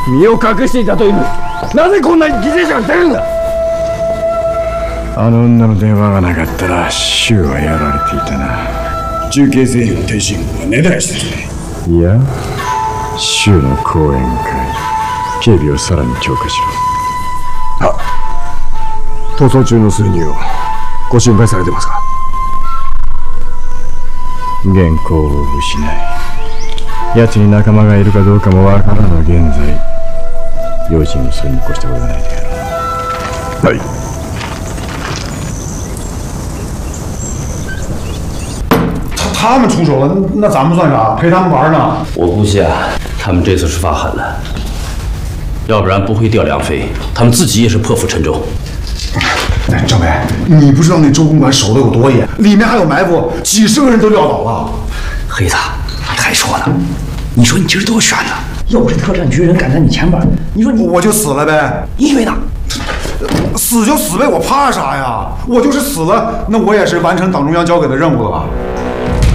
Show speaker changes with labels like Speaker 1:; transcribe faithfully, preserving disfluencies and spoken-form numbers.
Speaker 1: 身を隠していたというのに、なぜこんなに犠牲者が出るんだ。
Speaker 2: あの女の電話がなかったら柊はやられていたな。
Speaker 3: 重慶製油の低信号が根絶やしてるね。
Speaker 2: いや、柊の講演会、警備をさらに強化し
Speaker 3: ろ。あ、逃走中の数人をご心配されてますか。
Speaker 2: 原稿を失い、奴に仲間がいるかどうかもわからぬ現在、用心をするに越したことがないであろう。
Speaker 3: はい。他他们出手了，那咱们算啥？陪他们玩呢？
Speaker 4: 我估计啊，他们这次是发狠了，要不然不会调梁飞，他们自己也是破釜沉舟。
Speaker 3: 政委，你不知道那周公馆守得有多严，里面还有埋伏，几十个人都撂倒了。
Speaker 5: 黑子，你还说呢？你说你今儿多悬呢？要是特战局人敢在你前边，你说你
Speaker 3: 我就死了呗。
Speaker 5: 你以为呢？
Speaker 3: 死就死呗，我怕啥呀？我就是死了，那我也是完成党中央交给的任务了吧？